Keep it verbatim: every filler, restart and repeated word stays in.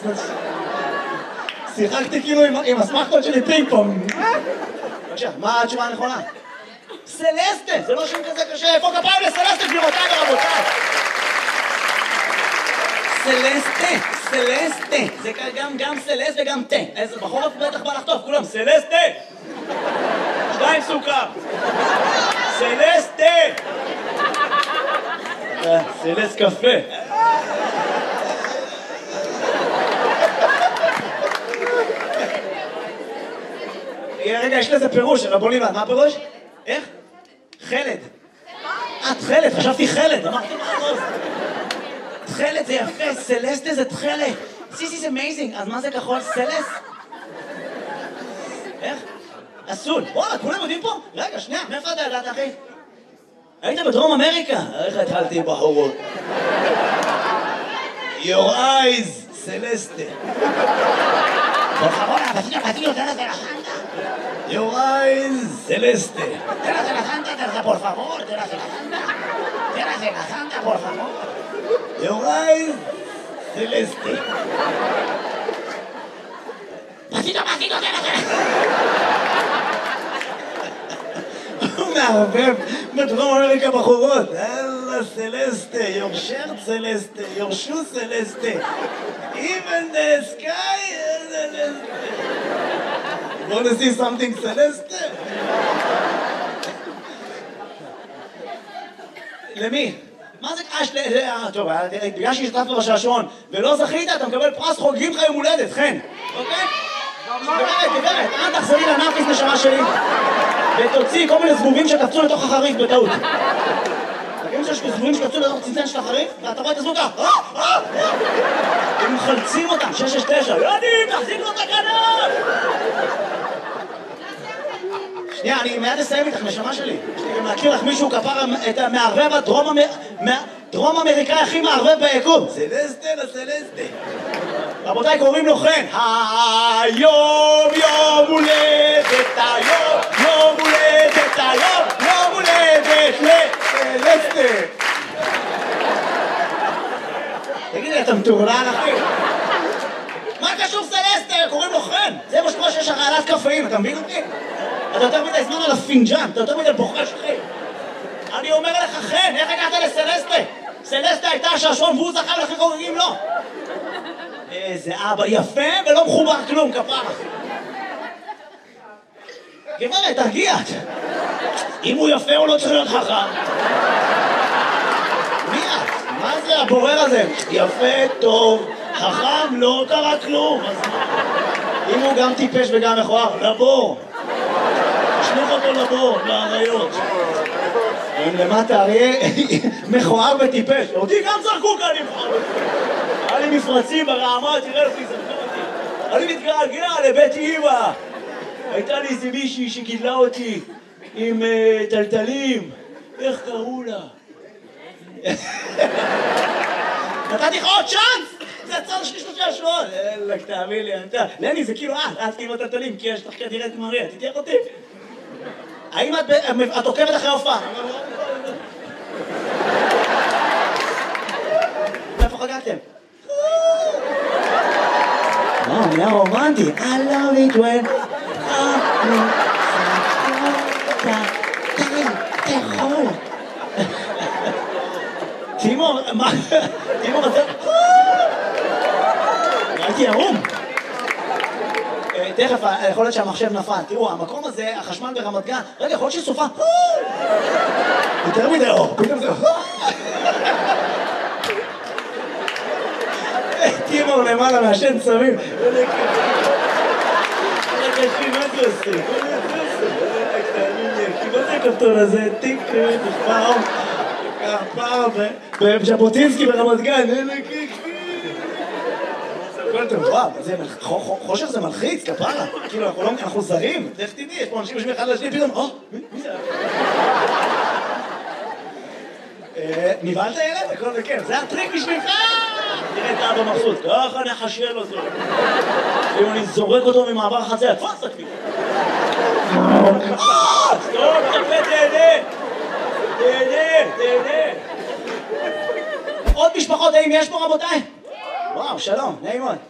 שיחקתי כאילו עם הסמכות שלי פינג פונג. בבקשה, מה התשובה הנכונה? סלסטה, זה לא שם כזה קשה. איפה כפיים לסלסטה, גבירותיי ורבותיי? סלסטה, סלסטה. זה גם סלסט וגם תה. איזה בחורף בטח בא לחטוף, כולם סלסטה. שתיים סוכר. סלסטה. סלסט קפה. רגע, יש לזה פירוש, אבל בוא נלמד. מה הפירוש? איך? חלד. את חלד, חשבתי חלד, אמרתי מה הכל? תחלת זה יפה, סלסטה זה תחלת. This is amazing. אז מה זה כחול? סלס? איך? אסול. וואלה, כולם יודעים פה? רגע, שנייה, מאיפה אתה ידעת, אחי? היית בדרום אמריקה? איך התחלתי בחורות? Your eyes, סלסטה. Por favor, vecino, vecino, te la Santa. Your eyes, Celeste. Te la Santa, te por favor, te la Santa. Te la Santa, por favor. Your eyes, Celeste. Vecino, vecino, te la הוא מערבב בדרום אמריקה בחורות. אללה סלסטה, your shirt סלסטה, your shoe סלסטה. Even the sky is Celeste. You want to see something Celeste? למי? מה זה קש? טוב, בגלל שהשתתפת בשעשועון ולא זכית, אתה מקבל פרס חוגגים לך יום הולדת, חן. אוקיי? גברת, גברת, אל תחזרי לנאפיס נשמה שלי ותוציא כל מיני זבובים שקפצו לתוך החריף בטעות. תגידו שיש זבובים שקפצו לתוך צנצן של החריף ואתה רואה את הזבוב ככה הם מחלצים אותם, שש שש תשע יודעים, תחזיק לו את הכנף. שנייה, אני מיד אסיים איתך נשמה שלי. יש לי גם להכיר לך מישהו כפר את המערבב הדרום אמריקאי הכי מערבב ביקום. סלסטה לסלסטה. רבותיי, קוראים לו חן. היום יום הולדת, היום יום הולדת, היום יום הולדת לסלסטה. תגידי, אתה מטורלל אחי? מה קשור סלסטה? קוראים לו חן. זה מה שקורה שיש הרעלת קפאים, אתה מבין אותי? אתה יותר מדי זמן על הפינג'אן, אתה יותר מדי בוחש אחי. אני אומר לך חן, איך הגעת לסלסטה? סלסטה הייתה השעשועון והוא זכה ולכן חוגגים לו. איזה אבא יפה ולא מחובר כלום, כפרה. גברת, תרגיעת. אם הוא יפה הוא לא צריך להיות חכם. מי את? מה זה הבורר הזה? יפה, טוב, חכם, לא קרה כלום. אם הוא גם טיפש וגם מכוער, לבור. תשלוח אותו לבור, לאריות. אם למטה אריה מכוער וטיפש. אותי גם זרקו כאן לבחור. היה לי מפרצים ברעמה, תראה לפי זרקו אותי. אני מתגעגע לבית אמא. הייתה לי איזה מישהי שגידלה אותי עם טלטלים. איך קראו לה? נתתי לך עוד צ'אנס! זה הצד השני של השעשועון. אלק, תאמין לי, אתה... לני, זה כאילו את, את כאילו טלטלים, כי יש לך כנראה את מריה, תתייח אותי. האם את עוקבת אחרי הופעה? איפה חגגתם? וואו, נהיה רומנטי. I love it when... תאכול. תימור, מה? תימור, אתה... הייתי ערום. תכף, יכול להיות שהמחשב נפל. תראו, המקום הזה, החשמל ברמת גן, רגע, יכול להיות שסופה. יותר מדי אור, פתאום זה... תימור למעלה מהשן צמים. רגע, אחי, מה זה עושה? מה זה הכפתור הזה? טיק, פעם, פעם, בז'בוטינסקי ברמת גן. וואו, חושך זה מלחיץ, כפרה. כאילו, אנחנו זרים, איך תדעי, יש פה אנשים יושבים אחד לשני, פתאום, או, מי זה? נבהלת ילד? הכל בכיף, זה הטריק בשבילך! תראה את האבא מבסוט, ככה נחשל אותו. אם אני זורק אותו ממעבר החצר, תפוס תקפי. טוב, תקפי, תהנה! תהנה, תהנה! עוד משפחות, האם יש פה רבותיי? וואו, שלום, נעים מאוד.